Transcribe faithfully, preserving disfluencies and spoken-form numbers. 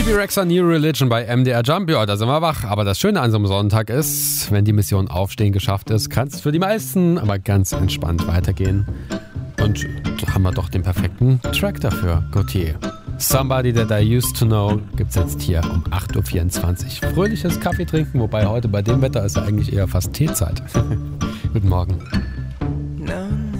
Bebe Rexha New Religion bei M D R Jump. Ja, da sind wir wach. Aber das Schöne an so einem Sonntag ist, wenn die Mission Aufstehen geschafft ist, kann es für die meisten aber ganz entspannt weitergehen. Und da haben wir doch den perfekten Track dafür. Gautier. Somebody That I Used To Know gibt's jetzt hier um acht Uhr vierundzwanzig. Fröhliches Kaffee trinken, wobei heute bei dem Wetter ist ja eigentlich eher fast Teezeit. Guten Morgen. No.